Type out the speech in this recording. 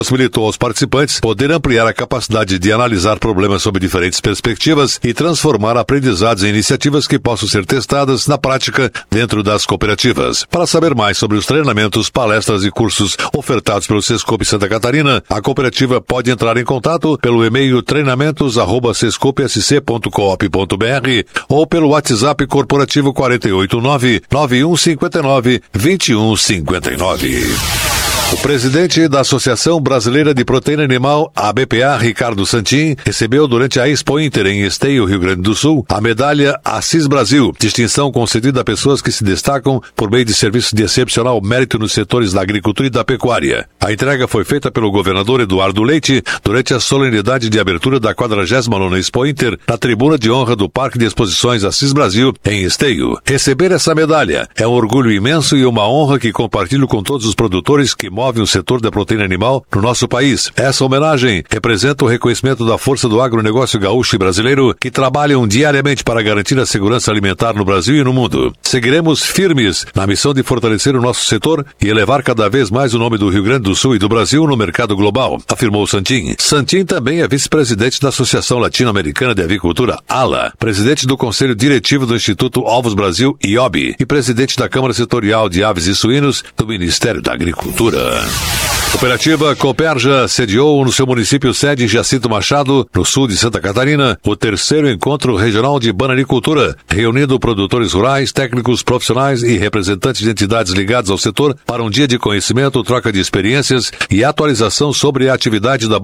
Possibilitou aos participantes poder ampliar a capacidade de analisar problemas sob diferentes perspectivas e transformar aprendizados em iniciativas que possam ser testadas na prática dentro das cooperativas. Para saber mais sobre os treinamentos, palestras e cursos ofertados pelo Sescope Santa Catarina, a cooperativa pode entrar em contato pelo e-mail treinamentos@sescopesc.coop.br ou pelo WhatsApp corporativo 489-9159-2159. O presidente da Associação Brasileira de Proteína Animal, a BPA, Ricardo Santin, recebeu durante a Expo Inter em Esteio, Rio Grande do Sul, a medalha Assis Brasil, distinção concedida a pessoas que se destacam por meio de serviços de excepcional mérito nos setores da agricultura e da pecuária. A entrega foi feita pelo governador Eduardo Leite durante a solenidade de abertura da 49ª Expo Inter na tribuna de honra do Parque de Exposições Assis Brasil, em Esteio. Receber essa medalha é um orgulho imenso e uma honra que compartilho com todos os produtores que movem o setor da proteína animal no nosso país. Essa homenagem representa o reconhecimento da força do agronegócio gaúcho e brasileiro que trabalham diariamente para garantir a segurança alimentar no Brasil e no mundo. Seguiremos firmes na missão de fortalecer o nosso setor e elevar cada vez mais o nome do Rio Grande do Sul e do Brasil no mercado global, afirmou Santin. Santin também é vice-presidente da Associação Latino-Americana de Avicultura, ALA, presidente do Conselho Diretivo do Instituto Ovos Brasil, IOB, e presidente da Câmara Setorial de Aves e Suínos do Ministério da Agricultura. Cooperativa Cooperja sediou no seu município sede Jacinto Machado, no sul de Santa Catarina, o 3º Encontro Regional de Bananicultura, reunindo produtores rurais, técnicos, profissionais e representantes de entidades ligadas ao setor para um dia de conhecimento, troca de experiências e atualização sobre a atividade da